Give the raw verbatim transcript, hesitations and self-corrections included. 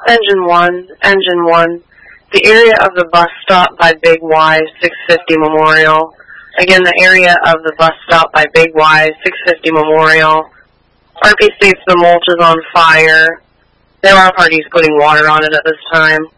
Engine one, Engine one. The area of the bus stop by Big Y, six fifty Memorial. Again, the area of the bus stop by Big Y, six fifty Memorial. R P states the mulch is on fire. There are parties putting water on it at this time.